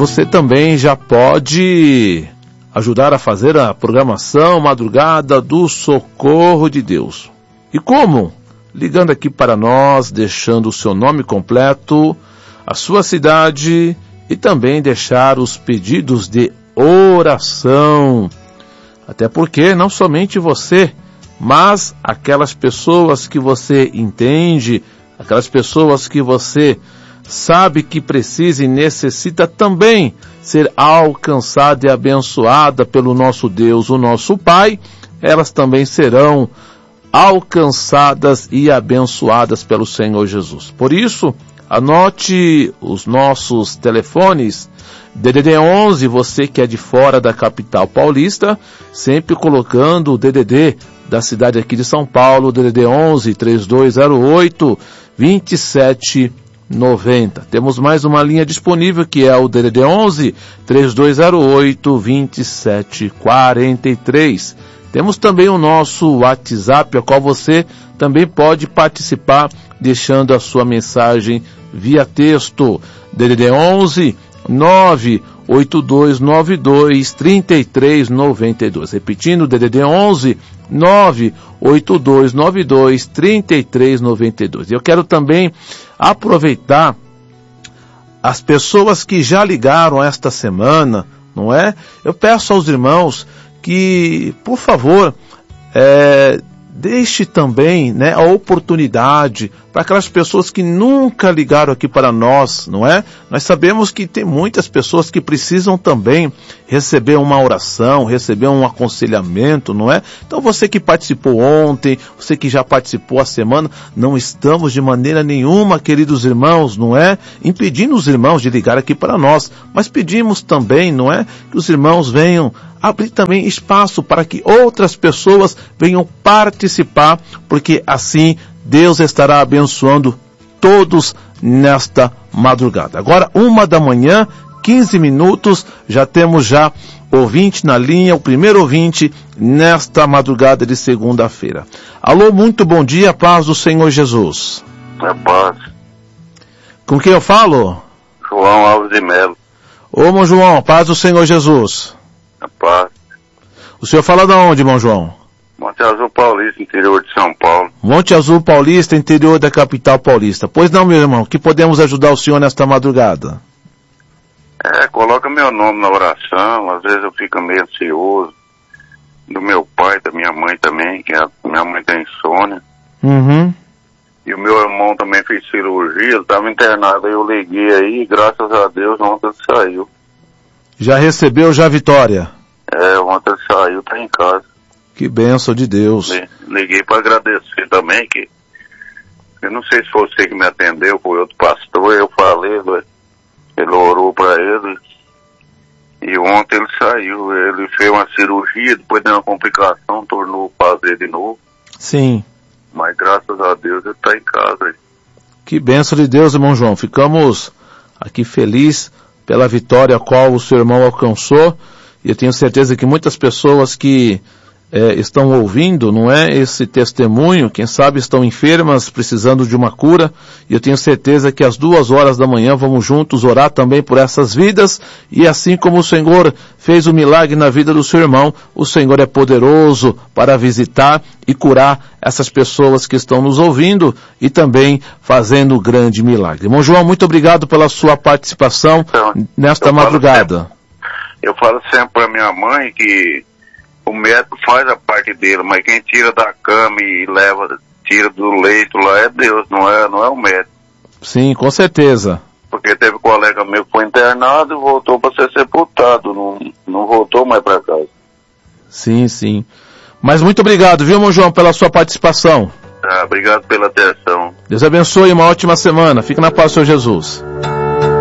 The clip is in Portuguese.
você também já pode ajudar a fazer a programação Madrugada do Socorro de Deus. E como? Ligando aqui para nós, deixando o seu nome completo, a sua cidade e também deixar os pedidos de oração. Até porque não somente você, mas aquelas pessoas que você entende, aquelas pessoas que você sabe que precisa e necessita também ser alcançada e abençoada pelo nosso Deus, o nosso Pai, elas também serão alcançadas e abençoadas pelo Senhor Jesus. Por isso, anote os nossos telefones, DDD 11, você que é de fora da capital paulista, sempre colocando o DDD da cidade aqui de São Paulo, DDD 11 3208 2790. Temos mais uma linha disponível que é o DDD 11 3208 2743. Temos também o nosso WhatsApp, ao qual você também pode participar deixando a sua mensagem via texto. DDD 11 98292 3392. Repetindo, DDD 11 98292 3392. Eu quero também aproveitar as pessoas que já ligaram esta semana, não é? Eu peço aos irmãos que, por favor, deixe também, né, a oportunidade para aquelas pessoas que nunca ligaram aqui para nós, não é? Nós sabemos que tem muitas pessoas que precisam também receber uma oração, receber um aconselhamento, não é? Então você que participou ontem, você que já participou a semana, não estamos de maneira nenhuma, queridos irmãos, não é? Impedindo os irmãos de ligar aqui para nós, mas pedimos também, não é? Que os irmãos venham abrir também espaço para que outras pessoas venham participar, porque assim Deus estará abençoando todos nesta madrugada. Agora, 1h, 15 minutos, já temos ouvinte na linha, o primeiro ouvinte nesta madrugada de segunda-feira. Alô, muito bom dia, paz do Senhor Jesus. É paz. Com quem eu falo? João Alves de Melo. Ô, irmão João, paz do Senhor Jesus. É paz. O senhor fala de onde, irmão João? Monte Azul Paulista, interior de São Paulo. Monte Azul Paulista, interior da capital paulista. Pois não, meu irmão, que podemos ajudar o senhor nesta madrugada? Coloca meu nome na oração, às vezes eu fico meio ansioso. Do meu pai, da minha mãe também, que minha mãe tem insônia. Uhum. E o meu irmão também fez cirurgia, ele estava internado, aí eu liguei aí, e graças a Deus ontem ele saiu. Já recebeu a vitória? Ontem ele saiu, tá em casa. Que bênção de Deus. Liguei para agradecer também, que eu não sei se foi você que me atendeu, foi outro pastor, eu falei, ele orou para ele, e ontem ele saiu, ele fez uma cirurgia, depois deu uma complicação, tornou fazer de novo. Sim. Mas graças a Deus ele está em casa. Que bênção de Deus, irmão João. Ficamos aqui felizes pela vitória a qual o seu irmão alcançou, e eu tenho certeza que muitas pessoas que estão ouvindo, não é, esse testemunho, quem sabe estão enfermas, precisando de uma cura, e eu tenho certeza que às 2h vamos juntos orar também por essas vidas, e assim como o Senhor fez o milagre na vida do seu irmão, o Senhor é poderoso para visitar e curar essas pessoas que estão nos ouvindo, e também fazendo o grande milagre. Irmão João, muito obrigado pela sua participação nesta madrugada. Eu falo sempre para minha mãe que o médico faz a parte dele, mas quem tira da cama e tira do leito lá é Deus, não é o médico. Sim, com certeza. Porque teve um colega meu que foi internado e voltou para ser sepultado, não voltou mais para casa. Sim, sim. Mas muito obrigado, viu, irmão João, pela sua participação. Obrigado pela atenção. Deus abençoe, uma ótima semana. Fica na paz do Senhor Jesus.